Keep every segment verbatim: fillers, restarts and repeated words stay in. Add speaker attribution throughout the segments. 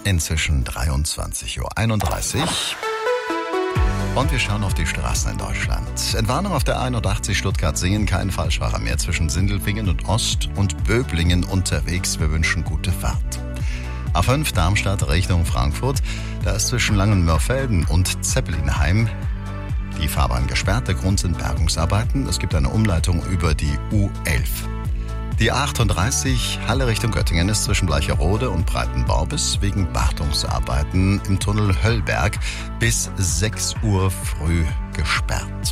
Speaker 1: Inzwischen dreiundzwanzig Uhr einunddreißig. Und wir schauen auf die Straßen in Deutschland. Entwarnung auf der einundachtzig Stuttgart-Singen, kein Falschfahrer mehr zwischen Sindelfingen und Ost und Böblingen unterwegs. Wir wünschen gute Fahrt. A fünf Darmstadt Richtung Frankfurt. Da ist zwischen Langenmörfelden und Zeppelinheim die Fahrbahn gesperrt. Der Grund sind Bergungsarbeiten. Es gibt eine Umleitung über die U elf. Die A achtunddreißig Halle Richtung Göttingen ist zwischen Bleicherode und Breitenbaubis wegen Wartungsarbeiten im Tunnel Höllberg bis sechs Uhr früh gesperrt.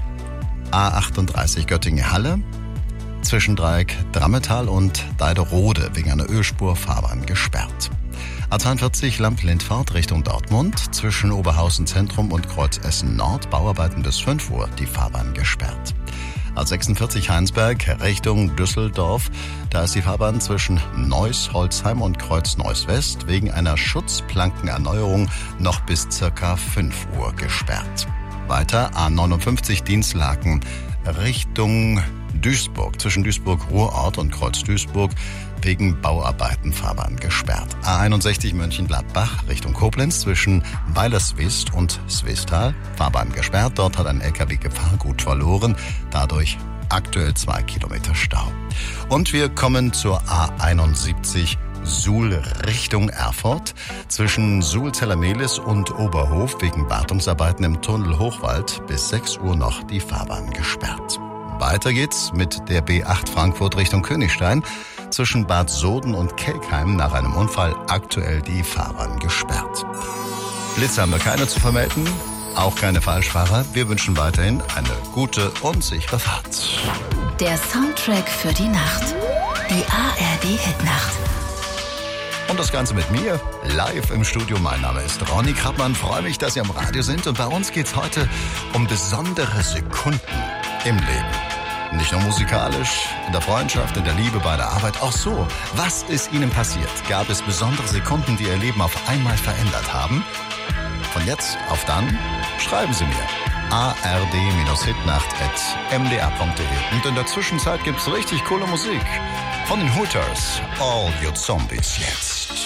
Speaker 1: A achtunddreißig Göttingen-Halle zwischen Dreieck Drammetal und Deiderode wegen einer Ölspur Fahrbahn gesperrt. A zweiundvierzig Lamp-Lindfahrt Richtung Dortmund zwischen Oberhausen Zentrum und Kreuz Essen Nord Bauarbeiten bis fünf Uhr die Fahrbahn gesperrt. A sechsundvierzig Heinsberg Richtung Düsseldorf, da ist die Fahrbahn zwischen Neuss, Holzheim und Kreuz Neuss West wegen einer Schutzplankenerneuerung noch bis circa fünf Uhr gesperrt. Weiter A neunundfünfzig Dienstlaken Richtung Duisburg, zwischen Duisburg-Ruhrort und Kreuz-Duisburg wegen Bauarbeiten Fahrbahn gesperrt. A einundsechzig Mönchengladbach Richtung Koblenz zwischen Weilerswist und Swistal, Fahrbahn gesperrt. Dort hat ein L K W Gefahrgut verloren, dadurch aktuell zwei Kilometer Stau. Und wir kommen zur A einundsiebzig Suhl Richtung Erfurt. Zwischen Suhl-Zellermehlis und Oberhof wegen Wartungsarbeiten im Tunnel Hochwald bis sechs Uhr noch die Fahrbahn gesperrt. Weiter geht's mit der B acht Frankfurt Richtung Königstein. Zwischen Bad Soden und Kelkheim nach einem Unfall aktuell die Fahrbahn gesperrt. Blitze haben wir keine zu vermelden, auch keine Falschfahrer. Wir wünschen weiterhin eine gute und sichere Fahrt.
Speaker 2: Der Soundtrack für die Nacht. Die A R D-Hitnacht.
Speaker 1: Und das Ganze mit mir, live im Studio. Mein Name ist Ronny Krappmann. Freue mich, dass Sie am Radio sind. Und bei uns geht's heute um besondere Sekunden im Leben. Nicht nur musikalisch, in der Freundschaft, in der Liebe, bei der Arbeit. Auch so, was ist Ihnen passiert? Gab es besondere Sekunden, die Ihr Leben auf einmal verändert haben? Von jetzt auf dann schreiben Sie mir a r d hitnacht at m d r punkt d e. Und in der Zwischenzeit gibt's richtig coole Musik von den Hooters. All Your Zombies jetzt.